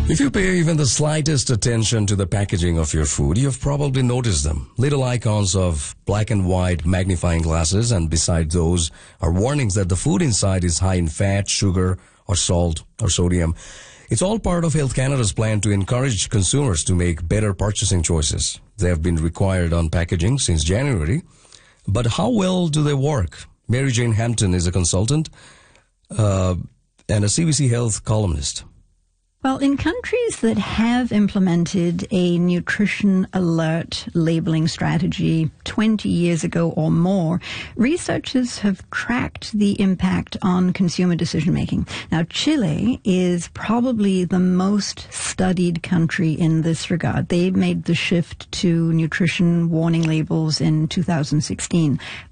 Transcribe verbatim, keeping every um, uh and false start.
If you pay even the slightest attention to the packaging of your food, you've probably noticed them. Little icons of black and white magnifying glasses, and beside those are warnings that the food inside is high in fat, sugar, or salt, or sodium. It's all part of Health Canada's plan to encourage consumers to make better purchasing choices. They have been required on packaging since January. But how well do they work? Mary Jane Hampton is a consultant uh, and a C B C Health columnist. Well, in countries that have implemented a nutrition alert labeling strategy twenty years ago or more, researchers have tracked the impact on consumer decision making. Now, Chile is probably the most studied country in this regard. They made the shift to nutrition warning labels in two thousand sixteen.